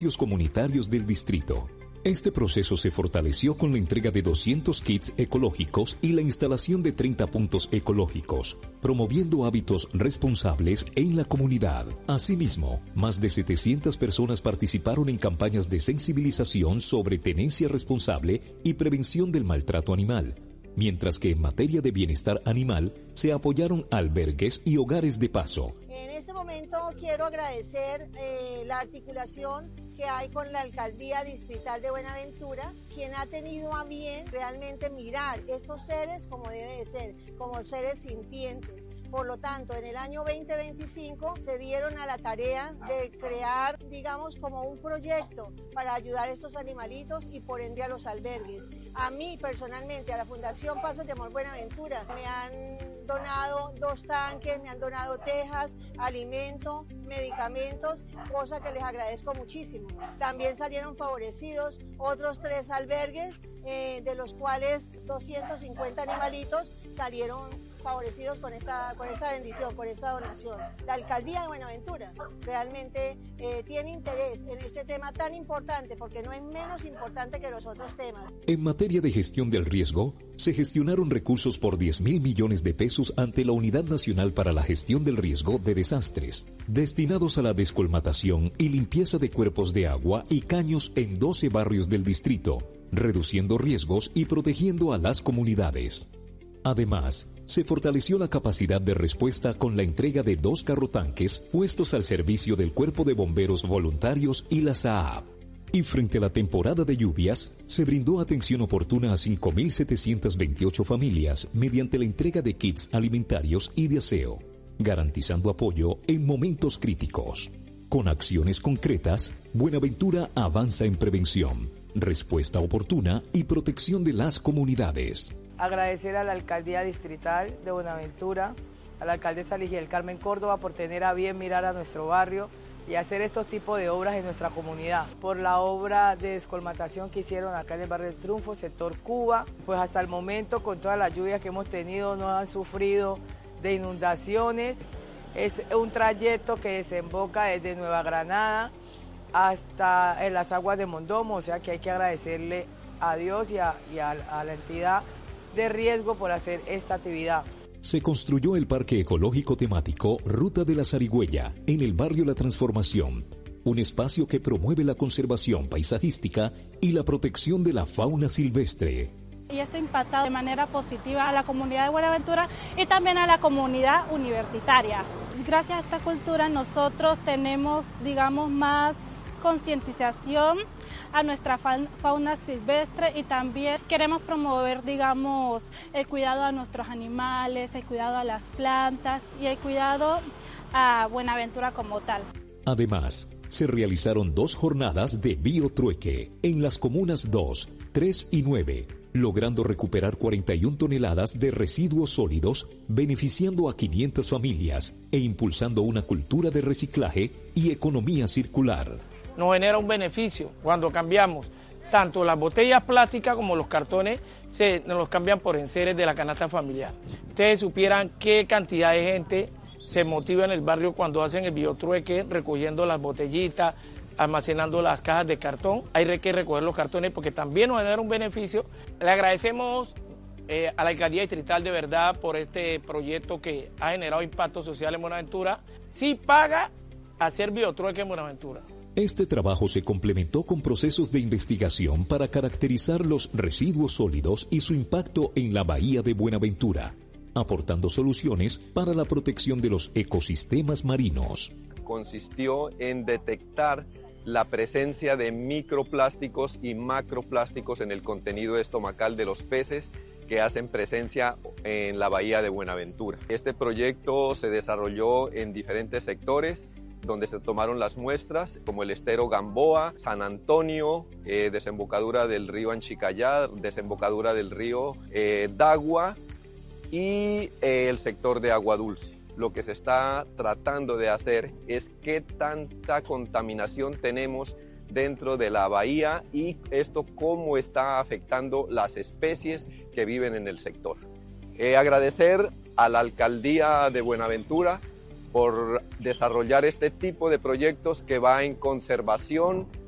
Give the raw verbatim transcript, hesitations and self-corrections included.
comunitarios del distrito. Este proceso se fortaleció con la entrega de doscientos kits ecológicos y la instalación de treinta puntos ecológicos, promoviendo hábitos responsables en la comunidad. Asimismo, más de setecientas personas participaron en campañas de sensibilización sobre tenencia responsable y prevención del maltrato animal, mientras que en materia de bienestar animal se apoyaron albergues y hogares de paso. En este momento quiero agradecer eh, la articulación que hay con la Alcaldía Distrital de Buenaventura, quien ha tenido a bien realmente mirar estos seres como debe de ser, como seres sintientes. Por lo tanto, en el año veinte veinticinco se dieron a la tarea de crear, digamos, como un proyecto para ayudar a estos animalitos y por ende a los albergues. A mí personalmente, a la Fundación Pasos de Amor Buenaventura, me han donado dos tanques, me han donado tejas, alimento, medicamentos, cosa que les agradezco muchísimo. También salieron favorecidos otros tres albergues, eh, de los cuales doscientos cincuenta animalitos salieron favorecidos con esta, con esta bendición, con esta donación. La Alcaldía de Buenaventura realmente eh, tiene interés en este tema tan importante, porque no es menos importante que los otros temas. En materia de gestión del riesgo, se gestionaron recursos por diez mil millones de pesos ante la Unidad Nacional para la Gestión del Riesgo de Desastres, destinados a la descolmatación y limpieza de cuerpos de agua y caños en doce barrios del distrito, reduciendo riesgos y protegiendo a las comunidades. Además, se fortaleció la capacidad de respuesta con la entrega de dos carrotanques puestos al servicio del Cuerpo de Bomberos Voluntarios y la S A A P. Y frente a la temporada de lluvias, se brindó atención oportuna a cinco mil setecientas veintiocho familias mediante la entrega de kits alimentarios y de aseo, garantizando apoyo en momentos críticos. Con acciones concretas, Buenaventura avanza en prevención, respuesta oportuna y protección de las comunidades. Agradecer a la Alcaldía Distrital de Buenaventura, a la alcaldesa Ligiel Carmen Córdoba por tener a bien mirar a nuestro barrio y hacer estos tipos de obras en nuestra comunidad. Por la obra de descolmatación que hicieron acá en el barrio del Triunfo, sector Cuba, pues hasta el momento con todas las lluvias que hemos tenido no han sufrido de inundaciones. Es un trayecto que desemboca desde Nueva Granada hasta en las aguas de Mondomo, o sea que hay que agradecerle a Dios y a, y a, a la entidad de riesgo por hacer esta actividad. Se construyó el Parque Ecológico Temático Ruta de la Zarigüeya en el barrio La Transformación, un espacio que promueve la conservación paisajística y la protección de la fauna silvestre. Y esto ha impactado de manera positiva a la comunidad de Buenaventura y también a la comunidad universitaria. Gracias a esta cultura nosotros tenemos, digamos, más concientización a nuestra fauna silvestre y también queremos promover, digamos, el cuidado a nuestros animales, el cuidado a las plantas y el cuidado a Buenaventura como tal. Además, se realizaron dos jornadas de biotrueque en las comunas dos, tres y nueve, logrando recuperar cuarenta y una toneladas de residuos sólidos, beneficiando a quinientas familias e impulsando una cultura de reciclaje y economía circular. Nos genera un beneficio cuando cambiamos tanto las botellas plásticas como los cartones, se nos los cambian por enseres de la canasta familiar. Ustedes supieran qué cantidad de gente se motiva en el barrio cuando hacen el biotrueque, recogiendo las botellitas, almacenando las cajas de cartón. Hay que recoger los cartones porque también nos genera un beneficio. Le agradecemos eh, a la Alcaldía Distrital de verdad por este proyecto que ha generado impacto social en Buenaventura. Sí paga hacer biotrueque en Buenaventura. Este trabajo se complementó con procesos de investigación para caracterizar los residuos sólidos y su impacto en la bahía de Buenaventura, aportando soluciones para la protección de los ecosistemas marinos. Consistió en detectar la presencia de microplásticos y macroplásticos en el contenido estomacal de los peces que hacen presencia en la bahía de Buenaventura. Este proyecto se desarrolló en diferentes sectores, donde se tomaron las muestras, como el estero Gamboa, San Antonio, eh, desembocadura del río Anchicayá, desembocadura del río eh, Dagua y eh, el sector de Agua Dulce. Lo que se está tratando de hacer es qué tanta contaminación tenemos dentro de la bahía y esto cómo está afectando las especies que viven en el sector. Eh, agradecer a la Alcaldía de Buenaventura por desarrollar este tipo de proyectos que va en conservación